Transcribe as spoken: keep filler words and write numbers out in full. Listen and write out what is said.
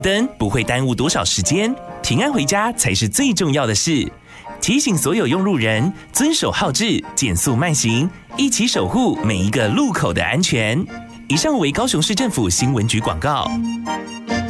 灯不会耽误多少时间，平安回家才是最重要的事。提醒所有用路人遵守号志，减速慢行，一起守护每一个路口的安全。以上为高雄市政府新闻局广告。